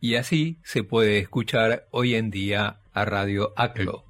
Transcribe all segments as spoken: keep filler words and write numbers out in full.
y así se puede escuchar hoy en día a Radio ACLO.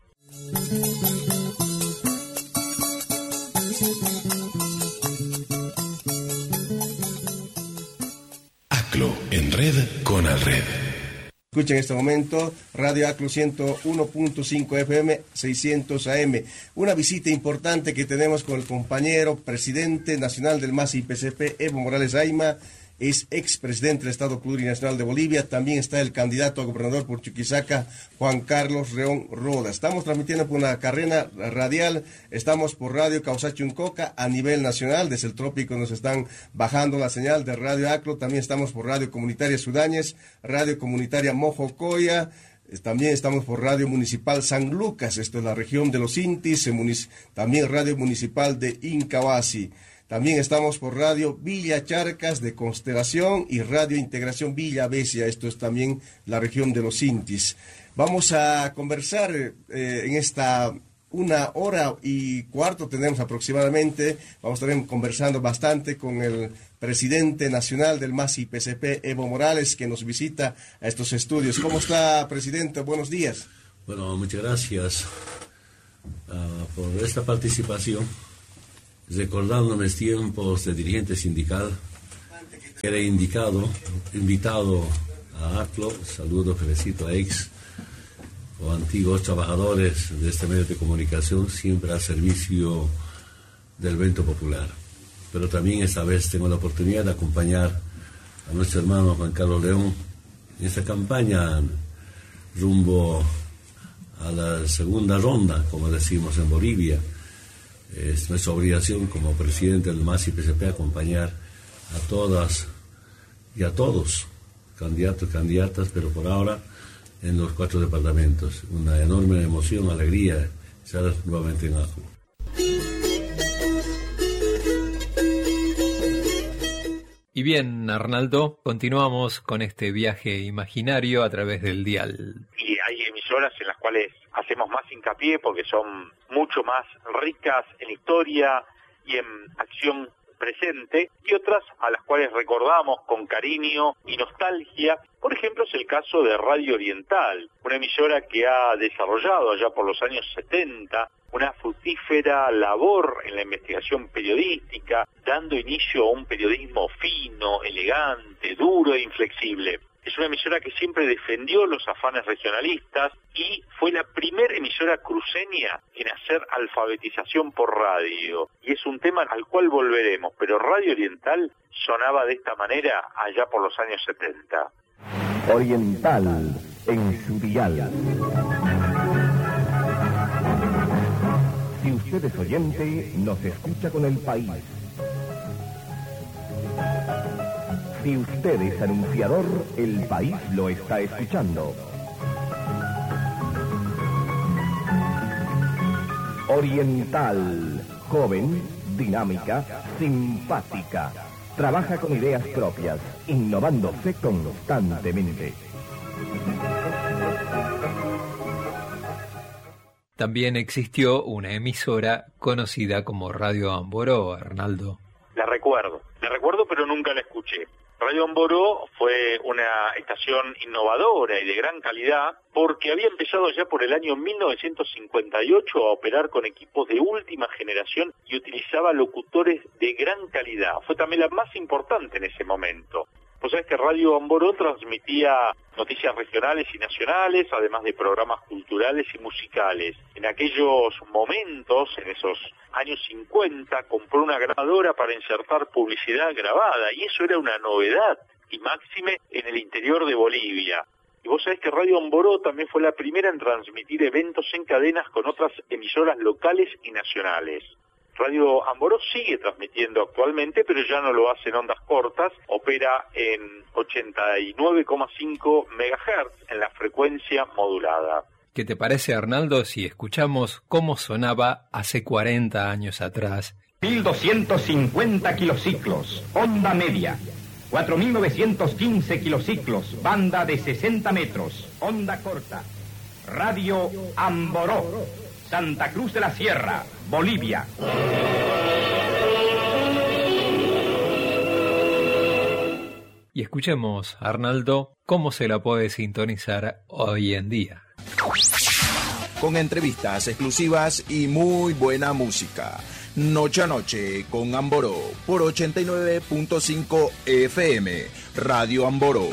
ACLO en red con Alred. Escucha en este momento Radio ACLO ciento uno punto cinco F M, seiscientos A M. Una visita importante que tenemos con el compañero presidente nacional del M A S I P C P, Evo Morales Ayma. Es expresidente del Estado Plurinacional de Bolivia. También está el candidato a gobernador por Chuquisaca, Juan Carlos Reón Roda. Estamos transmitiendo por una cadena radial. Estamos por Radio Causachuncoca a nivel nacional. Desde el trópico nos están bajando la señal de Radio ACLO. También estamos por Radio Comunitaria Sudáñez, Radio Comunitaria Mojocoya. También estamos por Radio Municipal San Lucas. Esto es la región de los Intis. También Radio Municipal de Incahuasi. También estamos por Radio Villa Charcas de Constelación y Radio Integración Villa Besia. Esto es también la región de los Intis. Vamos a conversar eh, en esta una hora y cuarto tenemos aproximadamente. Vamos a estar conversando bastante con el presidente nacional del M A S I P C P, Evo Morales, que nos visita a estos estudios. ¿Cómo está, presidente? Buenos días. Bueno, muchas gracias uh, por esta participación. Recordando mis tiempos de dirigente sindical, era indicado, invitado a ACLO, saludo, felicito a ex o antiguos trabajadores de este medio de comunicación, siempre al servicio del evento popular. Pero también esta vez tengo la oportunidad de acompañar a nuestro hermano Juan Carlos León en esta campaña rumbo a la segunda ronda, como decimos en Bolivia. Es nuestra obligación como presidente del M A S I P C P acompañar a todas y a todos, candidatos y candidatas, pero por ahora en los cuatro departamentos. Una enorme emoción, alegría estar nuevamente en ACLO. Y bien, Arnaldo, continuamos con este viaje imaginario a través del dial. Y hay emisoras en las cuales hacemos más hincapié porque son mucho más ricas en historia y en acción presente, y otras a las cuales recordamos con cariño y nostalgia. Por ejemplo, es el caso de Radio Oriental, una emisora que ha desarrollado allá por los años setenta una fructífera labor en la investigación periodística, dando inicio a un periodismo fino, elegante, duro e inflexible. Es una emisora que siempre defendió los afanes regionalistas y fue la primera emisora cruceña en hacer alfabetización por radio. Y es un tema al cual volveremos, pero Radio Oriental sonaba de esta manera allá por los años setenta. Oriental en su dial. Si usted es oyente, nos escucha con el país. Si usted es anunciador, el país lo está escuchando. Oriental, joven, dinámica, simpática. Trabaja con ideas propias, innovándose constantemente. También existió una emisora conocida como Radio Amboró, Arnaldo. La recuerdo, la recuerdo pero nunca la escuché. Radio Amboró fue una estación innovadora y de gran calidad porque había empezado ya por el año mil novecientos cincuenta y ocho a operar con equipos de última generación y utilizaba locutores de gran calidad. Fue también la más importante en ese momento. Vos sabés que Radio Amboró transmitía noticias regionales y nacionales, además de programas culturales y musicales. En aquellos momentos, en esos años cincuenta, compró una grabadora para insertar publicidad grabada, y eso era una novedad, y máxime en el interior de Bolivia. Y vos sabés que Radio Amboró también fue la primera en transmitir eventos en cadenas con otras emisoras locales y nacionales. Radio Amboró sigue transmitiendo actualmente, pero ya no lo hace en ondas cortas, opera en ochenta y nueve coma cinco megahertz en la frecuencia modulada. ¿Qué te parece, Arnaldo, si escuchamos cómo sonaba hace cuarenta años atrás? mil doscientos cincuenta kilociclos, onda media. cuatro mil novecientos quince kilociclos, banda de sesenta metros, onda corta. Radio Amboró, Santa Cruz de la Sierra, Bolivia. Y escuchemos, Arnaldo, cómo se la puede sintonizar hoy en día. Con entrevistas exclusivas y muy buena música. Noche a noche con Amboró por ochenta y nueve punto cinco F M, Radio Amboró.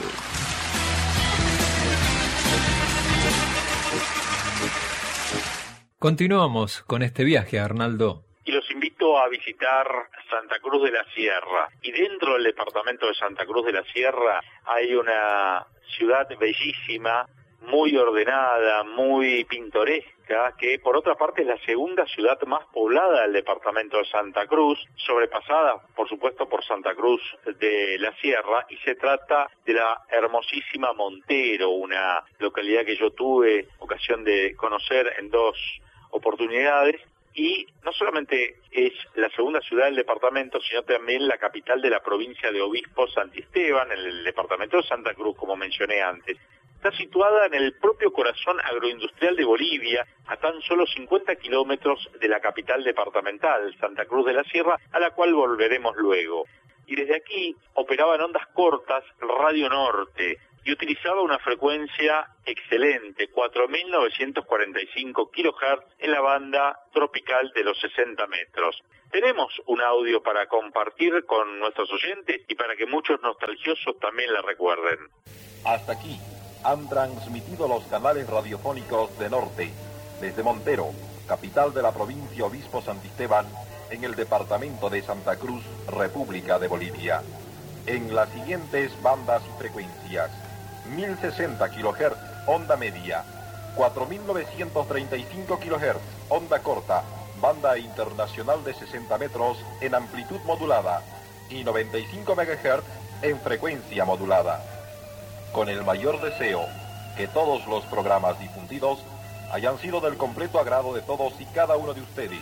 Continuamos con este viaje, Arnaldo. Y los invito a visitar Santa Cruz de la Sierra. Y dentro del departamento de Santa Cruz de la Sierra hay una ciudad bellísima, muy ordenada, muy pintoresca, que por otra parte es la segunda ciudad más poblada del departamento de Santa Cruz, sobrepasada por supuesto por Santa Cruz de la Sierra, y se trata de la hermosísima Montero, una localidad que yo tuve ocasión de conocer en dos oportunidades, y no solamente es la segunda ciudad del departamento, sino también la capital de la provincia de Obispo Santisteban, en el departamento de Santa Cruz, como mencioné antes. Está situada en el propio corazón agroindustrial de Bolivia, a tan solo cincuenta kilómetros de la capital departamental, Santa Cruz de la Sierra, a la cual volveremos luego. Y desde aquí operaba en ondas cortas Radio Norte y utilizaba una frecuencia excelente, cuatro mil novecientos cuarenta y cinco kilohertz en la banda tropical de los sesenta metros. Tenemos un audio para compartir con nuestros oyentes y para que muchos nostalgiosos también la recuerden. Hasta aquí han transmitido los canales radiofónicos de Norte, desde Montero, capital de la provincia Obispo Santisteban, en el departamento de Santa Cruz, República de Bolivia. En las siguientes bandas y frecuencias: mil sesenta kilohertz, onda media; cuatro mil novecientos treinta y cinco kilohertz, onda corta, banda internacional de sesenta metros en amplitud modulada; y noventa y cinco megahertz en frecuencia modulada. Con el mayor deseo que todos los programas difundidos hayan sido del completo agrado de todos y cada uno de ustedes.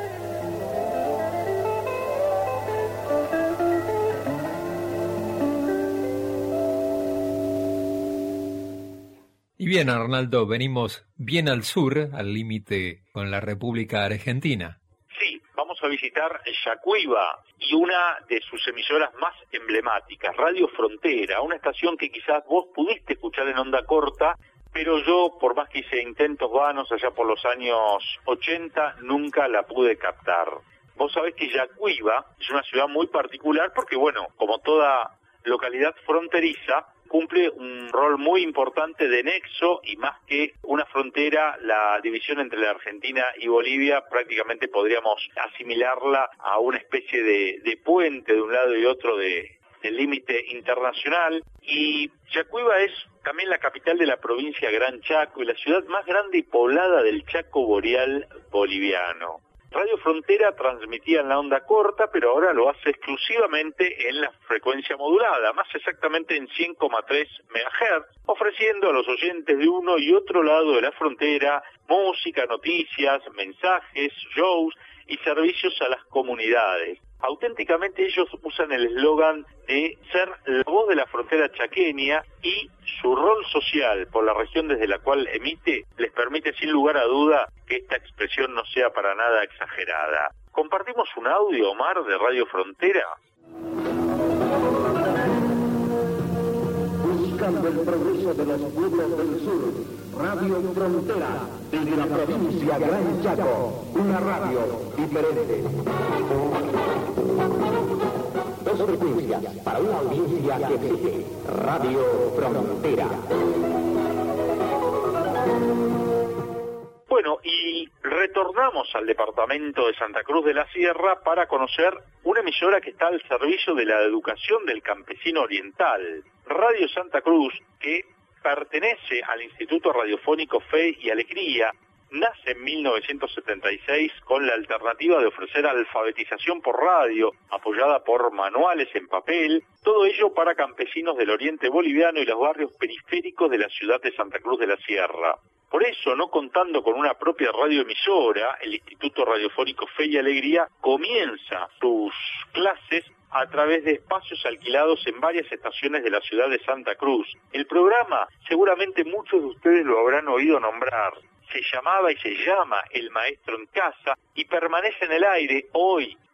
Y bien, Arnaldo, venimos bien al sur, al límite con la República Argentina. Sí, vamos a visitar Yacuiba y una de sus emisoras más emblemáticas, Radio Frontera, una estación que quizás vos pudiste escuchar en onda corta, pero yo, por más que hice intentos vanos allá por los años ochenta, nunca la pude captar. Vos sabés que Yacuiba es una ciudad muy particular porque, bueno, como toda localidad fronteriza, cumple un rol muy importante de nexo, y más que una frontera, la división entre la Argentina y Bolivia prácticamente podríamos asimilarla a una especie de, de puente de un lado y otro de, del límite internacional. Y Yacuiba es también la capital de la provincia Gran Chaco y la ciudad más grande y poblada del Chaco boreal boliviano. Radio Frontera transmitía en la onda corta, pero ahora lo hace exclusivamente en la frecuencia modulada, más exactamente en cien coma tres megahertz, ofreciendo a los oyentes de uno y otro lado de la frontera música, noticias, mensajes, shows y servicios a las comunidades. Auténticamente ellos usan el eslogan de ser la voz de la frontera chaqueña, y su rol social por la región desde la cual emite les permite sin lugar a duda que esta expresión no sea para nada exagerada. ¿Compartimos un audio, Omar, de Radio Frontera? Buscando el progreso de los pueblos del sur, Radio Frontera, desde la provincia Gran Chaco, una radio diferente. Dos frecuencias para una audiencia que exige Radio Frontera. Bueno, y retornamos al departamento de Santa Cruz de la Sierra para conocer una emisora que está al servicio de la educación del campesino oriental, Radio Santa Cruz, que pertenece al Instituto Radiofónico Fe y Alegría. Nace en mil novecientos setenta y seis con la alternativa de ofrecer alfabetización por radio, apoyada por manuales en papel, todo ello para campesinos del oriente boliviano y los barrios periféricos de la ciudad de Santa Cruz de la Sierra. Por eso, no contando con una propia radioemisora, el Instituto Radiofónico Fe y Alegría comienza sus clases a través de espacios alquilados en varias estaciones de la ciudad de Santa Cruz. El programa, seguramente muchos de ustedes lo habrán oído nombrar, se llamaba y se llama El Maestro en Casa, y permanece en el aire hoy,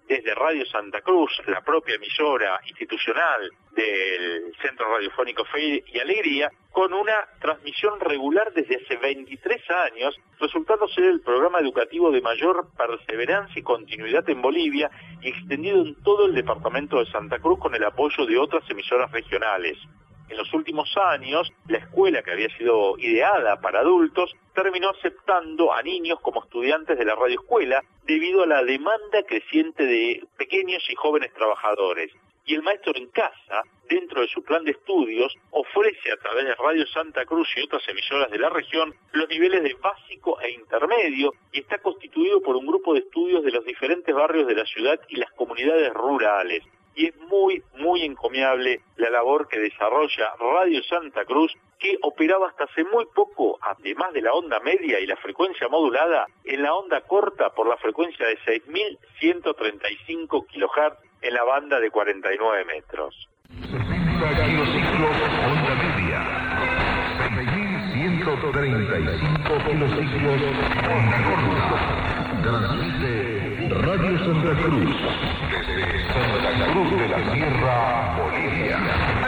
desde Radio Santa Cruz, la propia emisora institucional del Centro Radiofónico Fe y Alegría, con una transmisión regular desde hace veintitrés años, resultando ser el programa educativo de mayor perseverancia y continuidad en Bolivia y extendido en todo el departamento de Santa Cruz con el apoyo de otras emisoras regionales. En los últimos años, la escuela, que había sido ideada para adultos, terminó aceptando a niños como estudiantes de la radioescuela debido a la demanda creciente de pequeños y jóvenes trabajadores. Y el maestro en casa, dentro de su plan de estudios, ofrece a través de Radio Santa Cruz y otras emisoras de la región los niveles de básico e intermedio y está constituido por un grupo de estudios de los diferentes barrios de la ciudad y las comunidades rurales. Y es muy, muy encomiable la labor que desarrolla Radio Santa Cruz, que operaba hasta hace muy poco, además de la onda media y la frecuencia modulada, en la onda corta por la frecuencia de seis mil ciento treinta y cinco kilohertz en la banda de cuarenta y nueve metros. sesenta kilociclos onda media, seis mil ciento treinta y cinco kilociclos onda corta. Transmite Radio Santa Cruz desde Santa Cruz de la Sierra, Bolivia.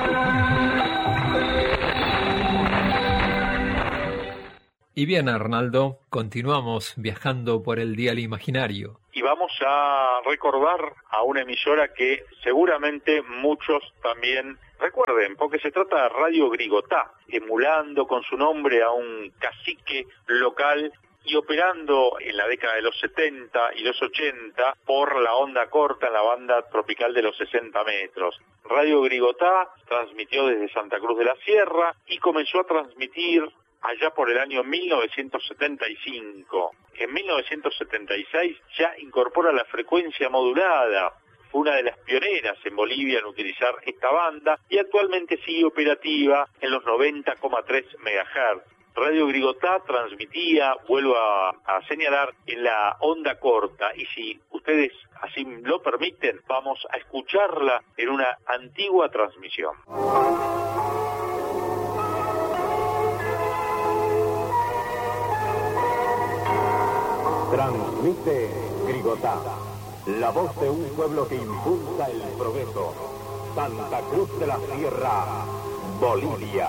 Y bien, Arnaldo, continuamos viajando por el dial imaginario. Y vamos a recordar a una emisora que seguramente muchos también recuerden, porque se trata de Radio Grigotá, emulando con su nombre a un cacique local y operando en la década de los setenta y los ochenta por la onda corta en la banda tropical de los sesenta metros. Radio Grigotá transmitió desde Santa Cruz de la Sierra y comenzó a transmitir allá por el año mil novecientos setenta y cinco. En mil novecientos setenta y seis ya incorpora la frecuencia modulada. Fue una de las pioneras en Bolivia en utilizar esta banda y actualmente sigue operativa en los noventa coma tres megahertz. Radio Grigotá transmitía, vuelvo a, a señalar, en la onda corta, y si ustedes así lo permiten, vamos a escucharla en una antigua transmisión. Transmite Grigotá, la voz de un pueblo que impulsa el progreso. Santa Cruz de la Sierra, Bolivia.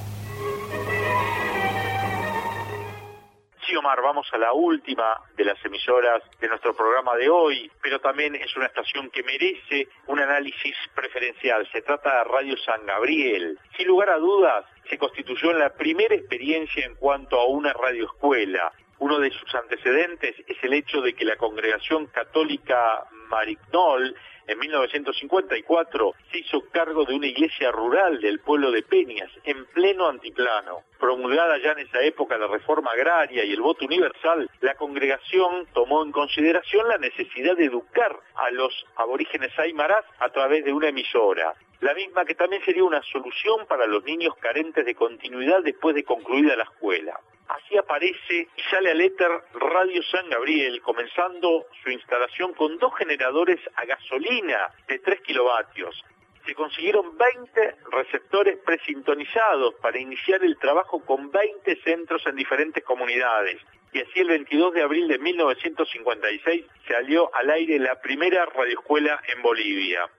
Sí, Omar, vamos a la última de las emisoras de nuestro programa de hoy, pero también es una estación que merece un análisis preferencial. Se trata de Radio San Gabriel. Sin lugar a dudas, se constituyó en la primera experiencia en cuanto a una radioescuela. Uno de sus antecedentes es el hecho de que la Congregación Católica Marignol, en mil novecientos cincuenta y cuatro, se hizo cargo de una iglesia rural del pueblo de Peñas, en pleno antiplano. Promulgada ya en esa época la reforma agraria y el voto universal, la congregación tomó en consideración la necesidad de educar a los aborígenes aymarás a través de una emisora. La misma que también sería una solución para los niños carentes de continuidad después de concluida la escuela. Así aparece y sale al éter Radio San Gabriel, comenzando su instalación con dos generadores a gasolina de tres kilovatios. Se consiguieron veinte receptores presintonizados para iniciar el trabajo con veinte centros en diferentes comunidades. Y así el veintidós de abril de mil novecientos cincuenta y seis salió al aire la primera radioescuela en Bolivia.